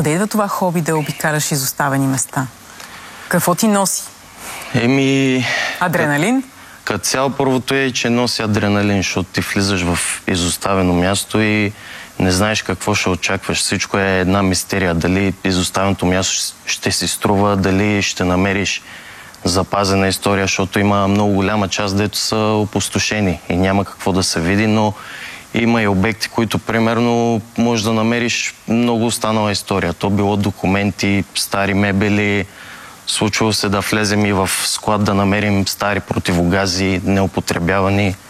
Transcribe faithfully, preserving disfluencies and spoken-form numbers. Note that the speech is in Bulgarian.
Откъде идва това хоби да обикаляш изоставени места? Какво ти носи? Еми... Адреналин? Като цяло първото е, че носи адреналин, защото ти влизаш в изоставено място и не знаеш какво ще очакваш. Всичко е една мистерия. Дали изоставеното място ще си струва, дали ще намериш запазена история, защото има много голяма част, дето са опустошени и няма какво да се види, но има и обекти, които примерно можеш да намериш много останала история. То било документи, стари мебели, случвало се да влезем и в склад да намерим стари противогази, неупотребявани.